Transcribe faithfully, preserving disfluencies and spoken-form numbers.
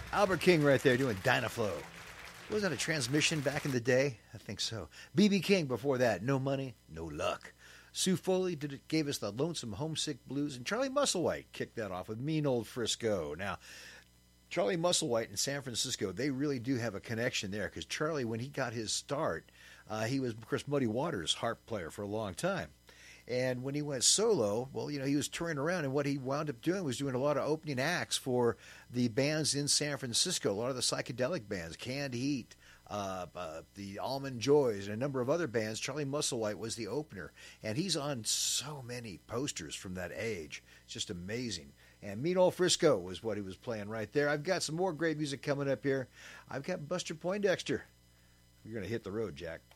Albert King right there doing Dynaflow. Was that a transmission back in the day? I think so. B B King before that. No Money, No Luck. Sue Foley did it, gave us the Lonesome Homesick Blues, and Charlie Musselwhite kicked that off with Mean Old Frisco. Now, Charlie Musselwhite in San Francisco, they really do have a connection there, because Charlie, when he got his start, uh, he was, of course, Muddy Waters' harp player for a long time. And when he went solo, well, you know, he was touring around, and what he wound up doing was doing a lot of opening acts for the bands in San Francisco, a lot of the psychedelic bands, Canned Heat, uh, uh, the Almond Joys, and a number of other bands. Charlie Musselwhite was the opener, and he's on so many posters from that age. It's just amazing. And Mean Old Frisco was what he was playing right there. I've got some more great music coming up here. I've got Buster Poindexter. You're going to hit the road, Jack.